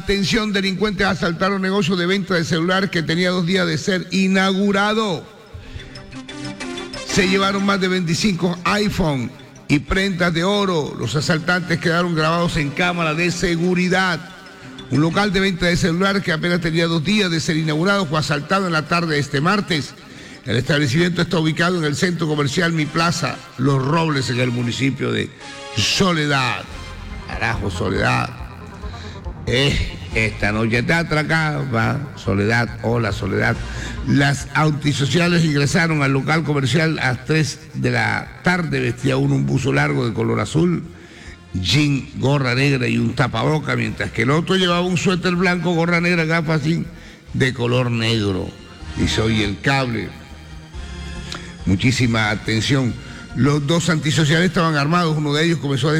Atención, delincuentes asaltaron negocio de venta de celular que tenía 2 días de ser inaugurado. Se llevaron más de 25 iPhone y prendas de oro. Los asaltantes quedaron grabados en cámara de seguridad. Un local de venta de celular que apenas tenía 2 días de ser inaugurado fue asaltado en la tarde de este martes. El establecimiento está ubicado en el centro comercial Mi Plaza, Los Robles, en el municipio de Soledad. Carajo, Soledad. Esta noche te atracaba, Soledad, hola Soledad. Las antisociales ingresaron al local comercial a las 3 de la tarde. Vestía uno un buzo largo de color azul, jean, gorra negra y un tapaboca, mientras que el otro llevaba un suéter blanco, gorra negra, gafas de color negro. Dice, oye, el cable. Muchísima atención. Los dos antisociales estaban armados, uno de ellos comenzó a